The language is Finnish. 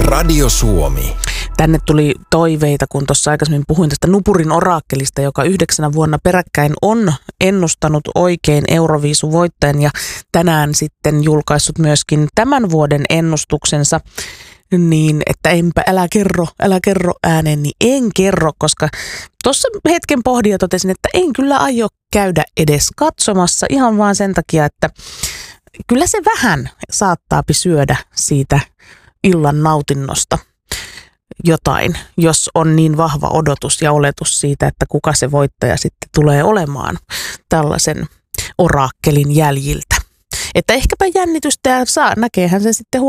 Radio Suomi. Tänne tuli toiveita, kun tuossa aikaisemmin puhuin tästä Nupurin oraakkelista, joka 9 vuonna peräkkäin on ennustanut oikein Euroviisuvoittajan ja tänään sitten julkaissut myöskin tämän vuoden ennustuksensa. Niin, että älä kerro ääneen, niin en kerro, koska tuossa hetken pohdin ja totesin, että en kyllä aio käydä edes katsomassa ihan vaan sen takia, että kyllä se vähän saattaapi syödä siitä illan nautinnosta jotain, jos on niin vahva odotus ja oletus siitä, että kuka se voittaja sitten tulee olemaan tällaisen oraakkelin jäljiltä. Että ehkäpä jännitystä ja näkeehän se sitten